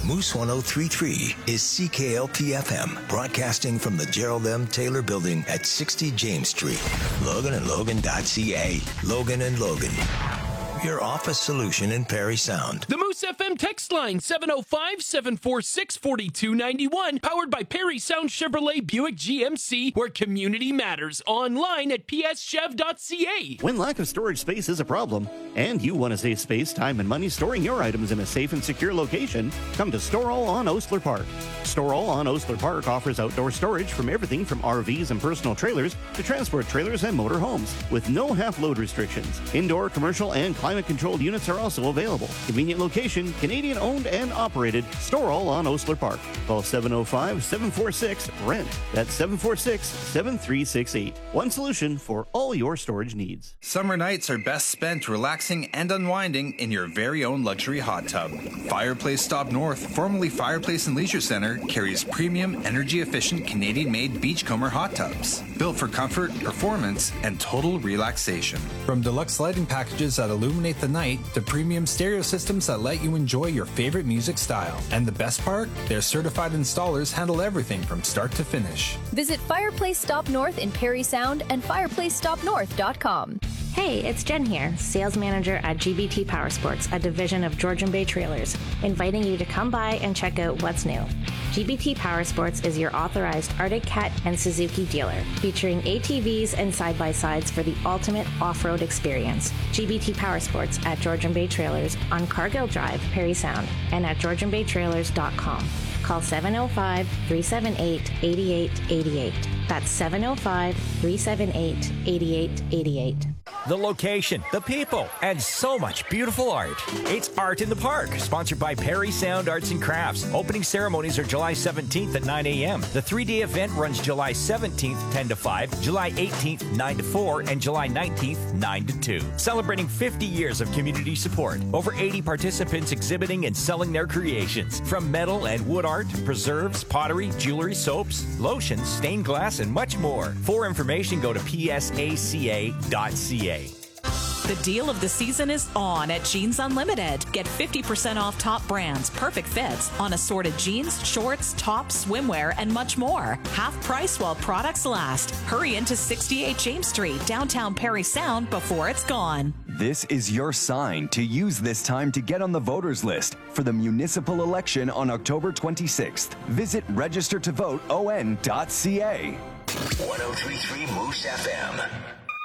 Moose 1033 is CKLP-FM, broadcasting from the Gerald M. Taylor Building at 60 James Street. Logan and Logan.ca. Logan and Logan. Your office solution in Perry Sound. The Moose FM text line, 705-746-4291. Powered by Perry Sound Chevrolet Buick GMC, where community matters. Online at pschev.ca. When lack of storage space is a problem, and you want to save space, time, and money storing your items in a safe and secure location, come to Store All on Osler Park. Store All on Osler Park offers outdoor storage from everything from RVs and personal trailers to transport trailers and motor homes, with no half-load restrictions. Indoor, commercial, and climate-controlled units are also available. Convenient location, Canadian-owned and operated. Store All on Osler Park. Call 705-746-RENT. That's 746-7368. One solution for all your storage needs. Summer nights are best spent relaxing and unwinding in your very own luxury hot tub. Fireplace Stop North, formerly Fireplace and Leisure Center, carries premium, energy-efficient Canadian-made Beachcomber hot tubs. Built for comfort, performance, and total relaxation. From deluxe lighting packages that illuminate the night to premium stereo systems that let you enjoy your favorite music style. And the best part? Their certified installers handle everything from start to finish. Visit Fireplace Stop North in Perry Sound and fireplacestopnorth.com. Hey, it's Jen here, sales manager at GBT Powersports, a division of Georgian Bay Trailers, inviting you to come by and check out what's new. GBT Powersports is your authorized Arctic Cat and Suzuki dealer, featuring ATVs and side-by-sides for the ultimate off-road experience. GBT Powersports at Georgian Bay Trailers on Cargill Drive, Perry Sound, and at georgianbaytrailers.com. Call 705-378-8888. That's 705-378-8888. The location, the people, and so much beautiful art. It's Art in the Park, sponsored by Perry Sound Arts and Crafts. Opening ceremonies are July 17th at 9 a.m. The 3-day event runs July 17th, 10 to 5, July 18th, 9 to 4, and July 19th, 9 to 2. Celebrating 50 years of community support. Over 80 participants exhibiting and selling their creations. From metal and wood art, preserves, pottery, jewelry, soaps, lotions, stained glass, and much more. For information, go to psaca.ca. The deal of the season is on at Jeans Unlimited. Get 50% off top brands, perfect fits on assorted jeans, shorts, tops, swimwear, and much more. Half price while products last. Hurry into 68 James Street, downtown Perry Sound before it's gone. This is your sign to use this time to get on the voters list for the municipal election on October 26th. Visit registertovoteon.ca. 1033 Moose FM.